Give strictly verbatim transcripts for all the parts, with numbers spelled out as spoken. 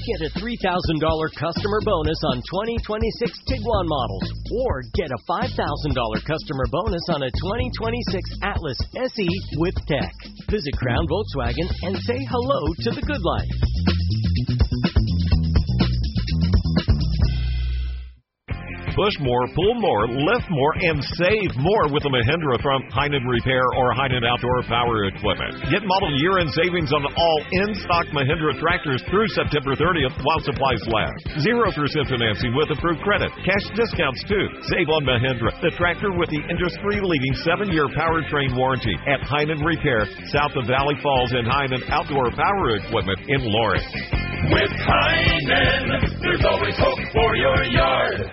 Get a three thousand dollars customer bonus on twenty twenty-six Tiguan models, or get a five thousand dollars customer bonus on a twenty twenty-six Atlas S E with tech. Visit Crown Volkswagen and say hello to the good life. Push more, pull more, lift more, and save more with the Mahindra from Heinen Repair or Heinen Outdoor Power Equipment. Get model year-end savings on all in-stock Mahindra tractors through September thirtieth while supplies last. zero percent financing with approved credit. Cash discounts, too. Save on Mahindra, the tractor with the industry-leading seven-year powertrain warranty at Heinen Repair, south of Valley Falls, and Heinen Outdoor Power Equipment in Lawrence. With Heinen, there's always hope for your yard.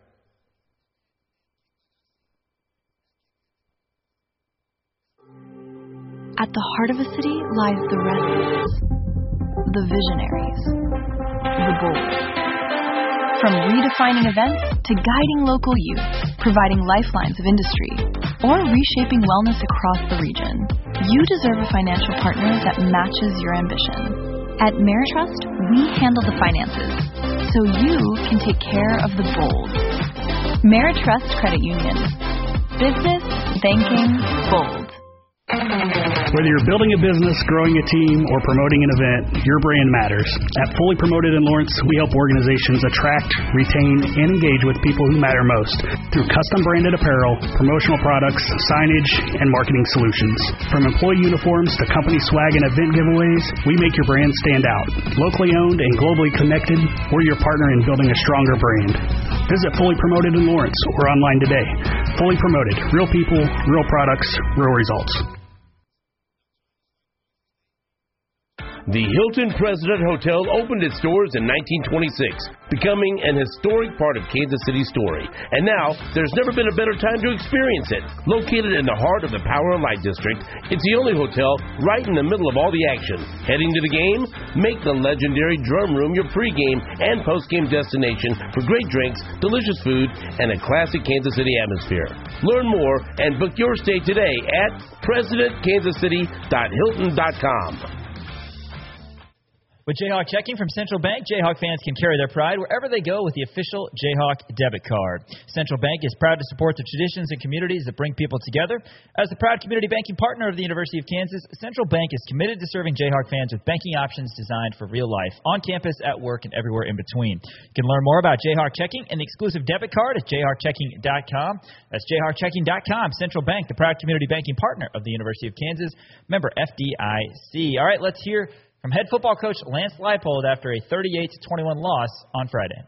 At the heart of a city lies the residents, the visionaries, the bold. From redefining events to guiding local youth, providing lifelines of industry, or reshaping wellness across the region, you deserve a financial partner that matches your ambition. At Meritrust, we handle the finances, so you can take care of the bold. Meritrust Credit Union. Business, banking, bold. Whether you're building a business, growing a team, or promoting an event, your brand matters. At Fully Promoted in Lawrence, we help organizations attract, retain, and engage with people who matter most through custom branded apparel, promotional products, signage, and marketing solutions. From employee uniforms to company swag and event giveaways, we make your brand stand out. Locally owned and globally connected, we're your partner in building a stronger brand. Visit Fully Promoted in Lawrence or online today. Fully Promoted. Real people, real products, real results. The Hilton President Hotel opened its doors in nineteen twenty-six, becoming an historic part of Kansas City's story. And now, there's never been a better time to experience it. Located in the heart of the Power and Light District, it's the only hotel right in the middle of all the action. Heading to the game? Make the legendary Drum Room your pregame and postgame destination for great drinks, delicious food, and a classic Kansas City atmosphere. Learn more and book your stay today at president kansas city dot hilton dot com. With Jayhawk Checking from Central Bank, Jayhawk fans can carry their pride wherever they go with the official Jayhawk debit card. Central Bank is proud to support the traditions and communities that bring people together. As the proud community banking partner of the University of Kansas, Central Bank is committed to serving Jayhawk fans with banking options designed for real life, on campus, at work, and everywhere in between. You can learn more about Jayhawk Checking and the exclusive debit card at jayhawk checking dot com. That's jayhawk checking dot com. Central Bank, the proud community banking partner of the University of Kansas, member F D I C. All right, let's hear from head football coach Lance Leipold after a thirty-eight to twenty-one loss on Friday.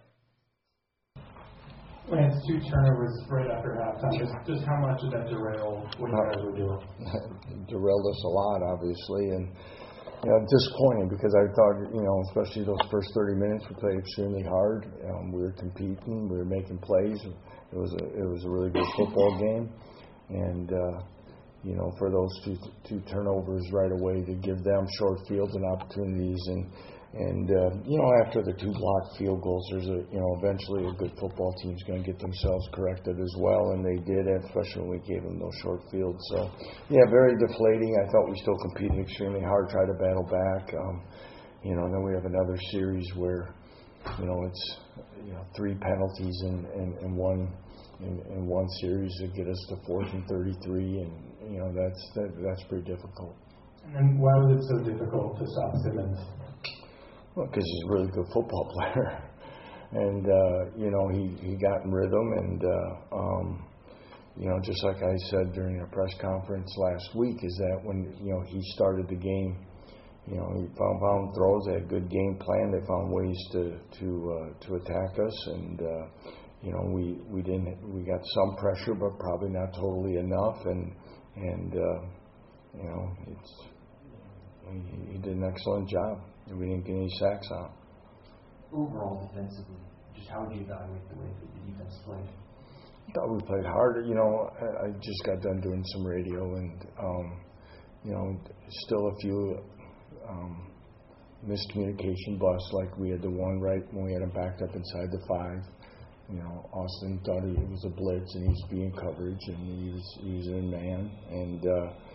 Lance, two turnovers right after halftime. Just, just how much did that derail what you guys were doing? Derailed us a lot, obviously, and you know, disappointing because I thought, you know, especially those first thirty minutes, we played extremely hard. Um, we were competing, we were making plays. It was a, it was a really good football game, and. Uh, You know, for those two two turnovers right away to give them short fields and opportunities, and and uh, you know, after the two blocked field goals, there's a you know eventually a good football team's going to get themselves corrected as well, and they did, especially when we gave them those short fields. So yeah, very deflating. I thought we still competed extremely hard, tried to battle back. Um, you know, and then we have another series where you know it's you know three penalties in in, in one. In, in one series to get us to fourth and thirty-three, and you know that's that, that's pretty difficult. And then why was it so difficult to stop Simmons? Well, because he's a really good football player, and uh, you know he, he got in rhythm, and uh, um, you know just like I said during a press conference last week, is that when you know he started the game, you know he found found throws, they had a good game plan, they found ways to to uh, to attack us, and. Uh, You know, we, we didn't we got some pressure, but probably not totally enough. And and uh, you know, it's he, he did an excellent job. We didn't get any sacks out. Overall, defensively, just how would you evaluate the way that the defense played? I thought we played hard. You know, I, I just got done doing some radio, and um, you know, still a few um, miscommunication busts. Like we had the one right when we had him backed up inside the five. You know, Austin thought he, it was a blitz, and he was being coverage, and he was he was in man, and uh,